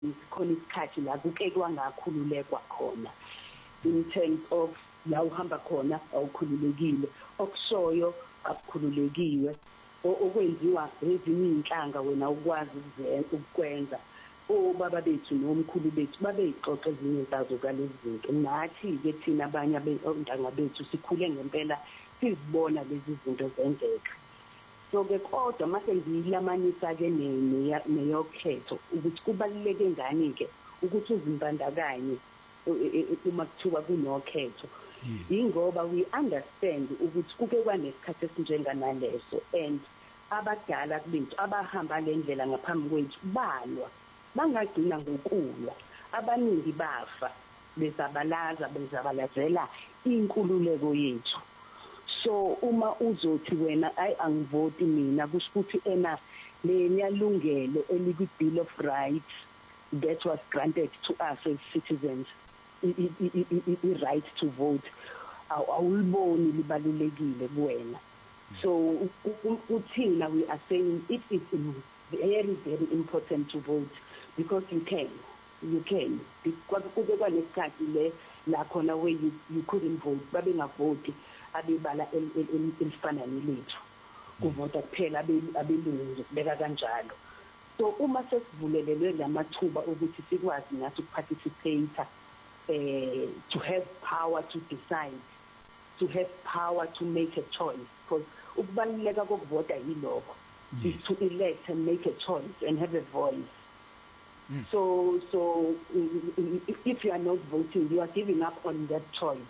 khona isikhathi la kuke kwangakhululekwa khona in terms of la uhamba khona awukhululekile okushoyo akukhululekiwe okwenziwa ezinye inhlanga wena ukwazi ukwenza obaba bethu nomkhulu bethu babeyixoxe ezinye zazo kalezi zinto nathi ke thina abanye abantanga bethu sikhule ngempela sizibona lezi zinto zenzeka so ke kodwa mase ngiyilamanisa ke neyokhetho ukuthi kubaluleke ngani ke ukuthi uzimbandakanye uma kuthiwa kunokhetho ingoba we understand ukuthi kuke kwanesikhathi esinjenganaleso and abadala kubethu abahamba lendlela ngaphambi kwethu balwa bangagcina ngokulwa abaningi bafa bezabalazela inkululeko yethu so uma uzothi wena angivoti mina kusho ukuthi ena lenyalungelo eliku Bill of Rights that was granted to us as citizens the right to vote awuliboni libalulekile kuwena so uthina we are saying it is very very important to vote because you can because kube kwanesikhathi le la khona where you couldn't vote babe ngavoti abebala elifana nelethu kuvota kuphela abelungu kubeka kanjalo so uma sesivulelelwe lamathuba ukuthi sikwazi nathi ukuparticipate to have power to decide to have power to make a choice because ukubaluleka kokuvota yilokho is to elect and make a choice and have a voice so if you are not voting you are giving up on that choice.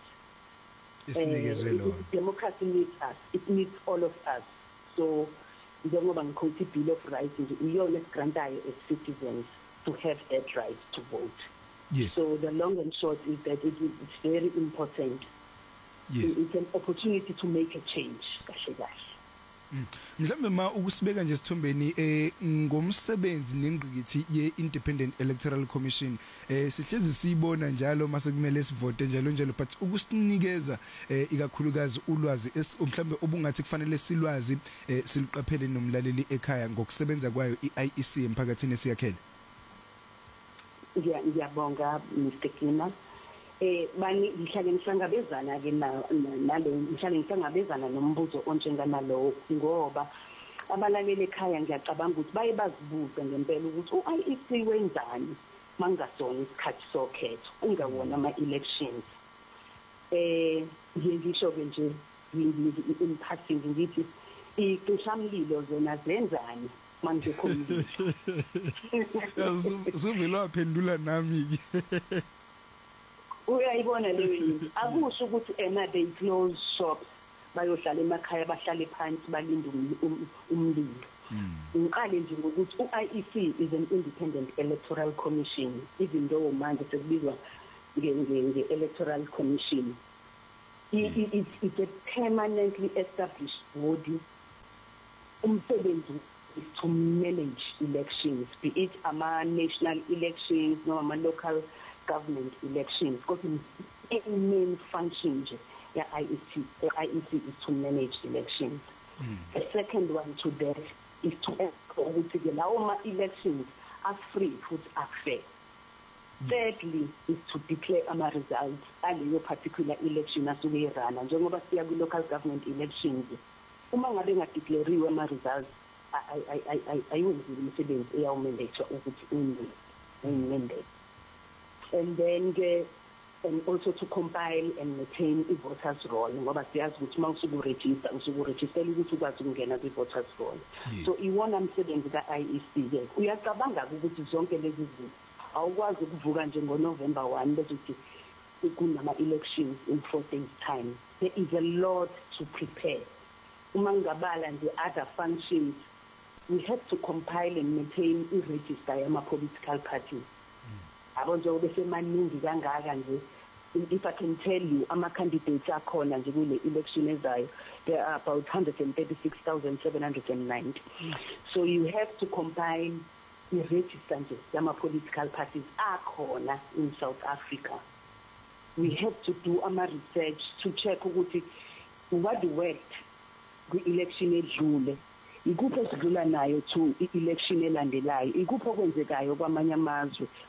Democracy needs us. It needs all of us. So, njengoba ngikhuluma Bill of Rights nje uyona grantayo as citizens to have that right to vote. Yes. So the long and short is that it's very important. Yes. It's an opportunity to make a change. Kahle kahle. Mhlambe ma ukusibeka nje sithombeni ngomsebenzi nengqikithi ye-Independent Electoral Commission sihlezi siyibona njalo mase kumele sivote njalo but ukusinikeza ikakhulukazi ulwazi mhlambe obungathi kufanele silwazi siliqaphele nomlaleli ekhaya ngokusebenza kwayo iIEC emphakathini esiyakhele. Ngiyabonga Mr. Kina. Bani ngihlale ngihlangabezana ke nalo ngihlale ngihlangabezana nombuzo onjengana lo ngoba abalaleli ekhaya ngiyacabanga ukuthi baye bazibuza ngempela ukuthi uIEC wenzani mangasona isikhathi sokhetho ungawona ama-elections ngisho ke nje in passing ngithi icishamlilo zona zenzani manje khona zivela waphendula nami uyayibona leyo akusho ukuthi they close shops bayohlala emakhaya bahlale phansi balinde umlilo ngiqale nje ngokuthi uIEC is an independent electoral commission even though manje sekubizwa nge-electoral commission it's a permanently established body umsebenzi is to manage elections be it national elections noma ama-local government elections because the main function the IEC is to manage elections. The second one to that is to allow elections are free, are fair. Thirdly is to declare results and your particular election as we run and njengoba siya ku local government elections uma ngabe ngadeclarewe results ayiwenzi umsebenzi eyawumandate ukuthi mandate. And then and also to compile and maintain a voters roll ngoba siyazi ukuthi mawusuku register ukuthi ukwazi ukungena kwi voters roll so iwona umsebenzi kaIEC ke uyacabanga ukuthi zonke lezi zinto awukwazi ukuvuka nje ngoNovember 1 bese kunama elections in 4 days time. There is a lot to prepare. Uma ngabala nje other functions we have to compile and maintain a register yama political parties. Abonje bese maningi kangaka nje if I can tell you ama candidates akhona nje kule election ezayo there are about 136,790 so you have to combine the register nje yama political parties akhona in South Africa. We have to do ama research to check ukuthi what worked ku election edlule ikuphi esidlula nayo to election elandelayo ikuphi okwenzekayo kwamanye amazwe